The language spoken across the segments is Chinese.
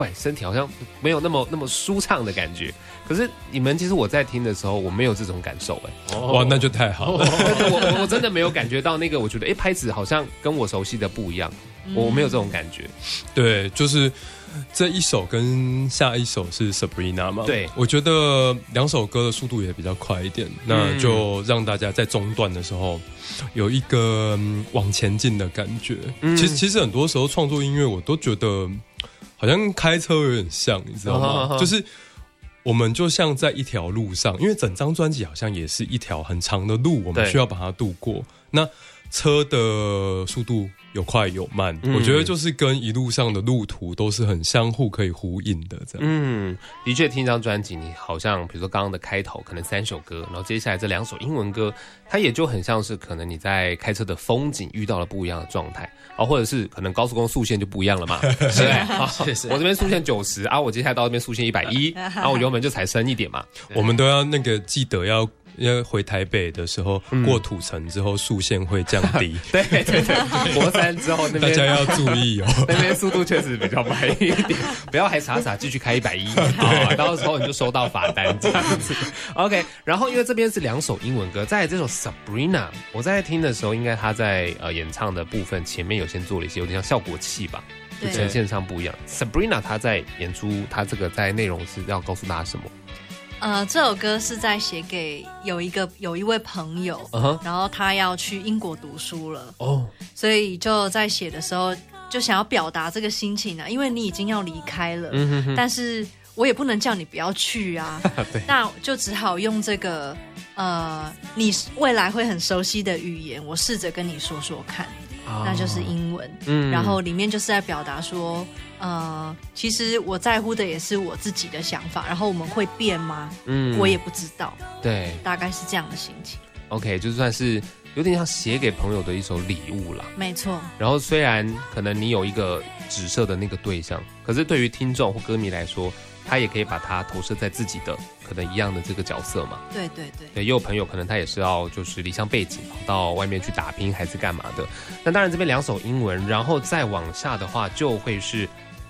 怪，身体好像没有那么舒畅的感觉。可是你们其实我在听的时候，我没有这种感受哇，那就太好了。 我真的没有感觉到那个，我觉得拍子好像跟我熟悉的不一样，我没有这种感觉。 对，就是这一首跟下一首是 Sabrina 嘛？ 对， 我觉得2首歌的速度也比较快一点，那就让大家在中段的时候有一个往前进的感觉。其实很多时候创作音乐，我都觉得好像开车有点像，你知道吗？就是我们就像在一条路上，因为整张专辑好像也是一条很长的路，我们需要把它度过。那车的速度有快有慢，我觉得就是跟一路上的路途都是很相互可以呼应的这样。 的确听一张专辑，你好像比如说刚刚的开头可能3首歌，然后接下来这2首英文歌，它也就很像是可能你在开车的风景遇到了不一样的状态，或者是可能高速公路速限就不一样了嘛，对不对？我这边速限90啊，我接下来到那边速限110，然后我油门就踩深一点嘛。 我们都要那个记得要回台北的时候，过土城之后速限会降低。 对，国3之后那边大家要注意哦， 那边速度确实比较慢一点，不要还傻继续开110，到时候你就收到罚单这样子。OK， 然后因为这边是2首英文歌，在这首 Sabrina， 我在听的时候，应该他在演唱的部分前面有先做了一些有点像效果器吧，就呈现上不一样。Sabrina 他在演出，他这个在内容是要告诉大家什么？ 这首歌是在写给有一位朋友，然后他要去英国读书了，所以就在写的时候就想要表达这个心情啊，因为你已经要离开了，但是我也不能叫你不要去啊，那就只好用这个你未来会很熟悉的语言，我试着跟你说说看，那就是英文，然后里面就是在表达说。其实我在乎的也是我自己的想法，然后我们会变吗？我也不知道。对，大概是这样的心情。 OK， 就算是有点像写给朋友的一首礼物啦。 没错。然后虽然可能你有一个指涉的那个对象，可是对于听众或歌迷来说，他也可以把它投射在自己的可能一样的这个角色嘛。 对， 也有朋友可能他也是要就是离乡背景到外面去打拼还是干嘛的。那当然这边2首英文，然后再往下的话就会是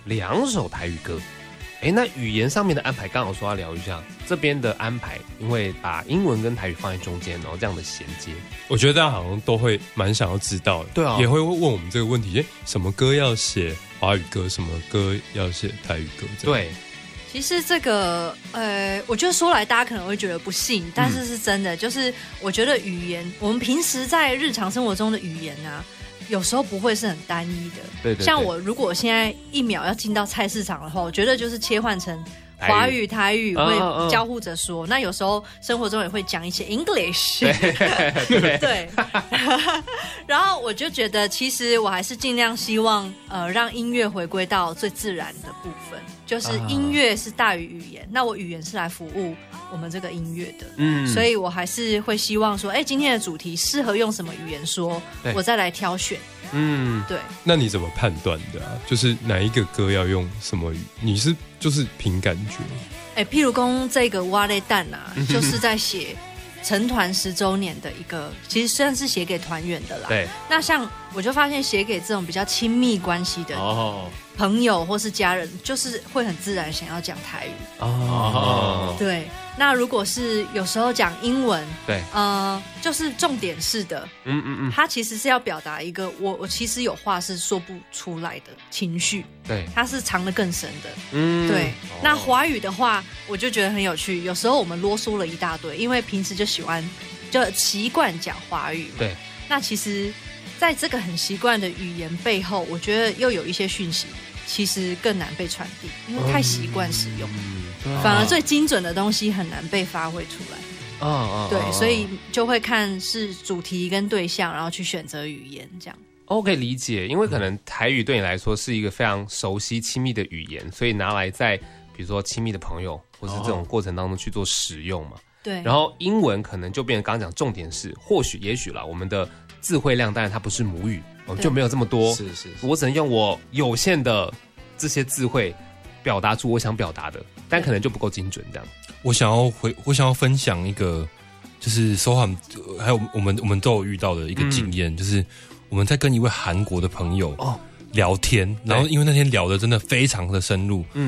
2首台语歌。那语言上面的安排刚好说要聊一下这边的安排，因为把英文跟台语放在中间，然后这样的衔接， 我觉得大家好像都会蛮想要知道的。 对啊， 也会问我们这个问题，什么歌要写华语歌，什么歌要写台语歌？ 对， 其实这个我觉得说来大家可能会觉得不信，但是是真的，就是我觉得语言，我们平时在日常生活中的语言啊，有时候不会是很单一的。 对， 像我如果现在1秒要进到菜市场的话，我觉得就是切换成华语、台语会交互着说。那有时候生活中也会讲一些 English。对。然后我就觉得，其实我还是尽量希望让音乐回归到最自然的部分，就是音乐是大于语言，那我语言是来服务我们这个音乐的，所以我还是会希望说，今天的主题适合用什么语言说，我再来挑选。对。 那你怎么判断的啊？就是哪一个歌要用什么语？你是就是凭感觉？ 譬如说这个蛙类蛋啊，就是在写成团10周年的一个，其实算是写给团员的啦。 对。 那像我就发现写给这种比较亲密关系的朋友或是家人，就是会很自然想要讲台语。对。那如果是有时候讲英文， 对， 就是重点式的，它其实是要表达一个我其实有话是说不出来的情绪， 对， 它是藏得更深的，对。那华语的话，我就觉得很有趣，有时候我们啰嗦了一大堆，因为平时就习惯讲华语嘛， 对。 那其实在这个很习惯的语言背后，我觉得又有一些讯息，其实更难被传递，因为太习惯使用。反而最精准的东西很难被发挥出来。对，所以就会看是主题跟对象，然后去选择语言这样。 可以理解，因为可能台语对你来说是一个非常熟悉亲密的语言，所以拿来在比如说亲密的朋友或是这种过程当中去做使用嘛。 对。 然后英文可能就变成刚刚讲重点是，也许啦，我们的智慧量当然它不是母语，就没有这么多。是，我只能用我有限的这些智慧表达出我想表达的，但可能就不够精准这样。 我想要分享一个，就是SoHum还有我们都有遇到的一个经验，就是我们在跟一位韩国的朋友聊天，然后因为那天聊的真的非常的深入，